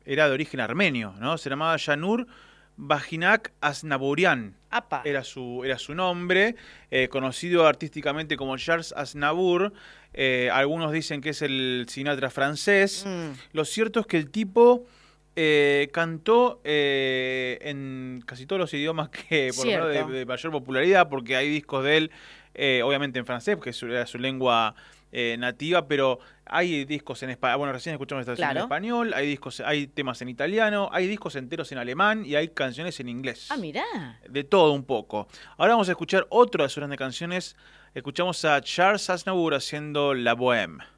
era de origen armenio, ¿no? Se llamaba Yanur Bajinak Aznavourian. Apa. Era su nombre, conocido artísticamente como Charles Aznavour. Algunos dicen que es el Sinatra francés. Lo cierto es que el tipo cantó en casi todos los idiomas que, por lo menos Cierto. de mayor popularidad, porque hay discos de él, obviamente en francés, porque era su lengua nativa, pero hay discos en español. Bueno, recién escuchamos esta versión en Claro. español, hay temas en italiano, hay discos enteros en alemán y hay canciones en inglés. Ah, mirá. De todo un poco. Ahora vamos a escuchar otra de sus grandes canciones. Escuchamos a Charles Aznavour haciendo La Bohème.